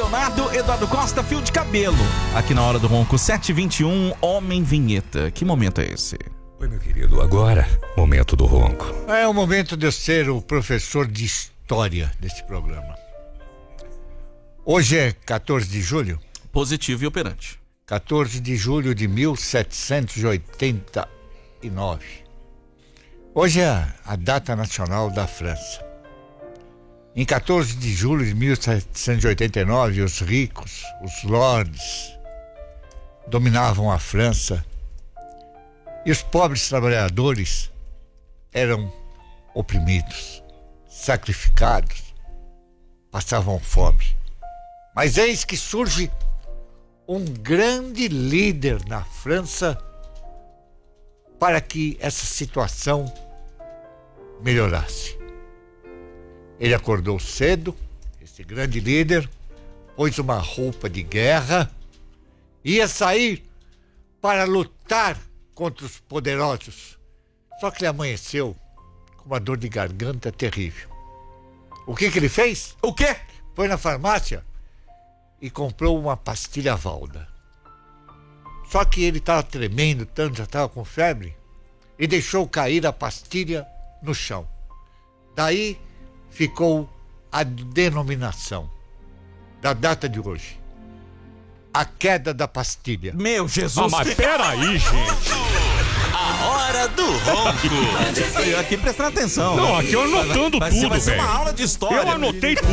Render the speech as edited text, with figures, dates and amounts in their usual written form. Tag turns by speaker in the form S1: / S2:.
S1: Leonardo, Eduardo Costa, fio de cabelo. Aqui na Hora do Ronco, 7h21, Homem Vinheta. Que momento é esse?
S2: Oi, meu querido, agora, momento do ronco.
S3: É o momento de eu ser o professor de história desse programa. Hoje é 14 de julho?
S1: Positivo e operante.
S3: 14 de julho de 1789. Hoje é a data nacional da França. Em 14 de julho de 1789, os ricos, os lords, dominavam a França e os pobres trabalhadores eram oprimidos, sacrificados, passavam fome. Mas eis que surge um grande líder na França para que essa situação melhorasse. Ele acordou cedo, esse grande líder, pôs uma roupa de guerra, ia sair para lutar contra os poderosos. Só que ele amanheceu com uma dor de garganta terrível. O que ele fez?
S1: O quê?
S3: Foi na farmácia e comprou uma pastilha Valda. Só que ele estava tremendo tanto, já estava com febre, e deixou cair a pastilha no chão. Daí ficou a denominação da data de hoje: a queda da pastilha.
S1: Meu Jesus!
S2: Mas peraí, gente.
S4: A Hora do Ronco.
S1: Eu aqui prestando atenção.
S2: Não, aqui eu anotando
S1: vai
S2: tudo,
S1: ser
S2: velho.
S1: uma aula de história.
S2: Eu anotei tudo.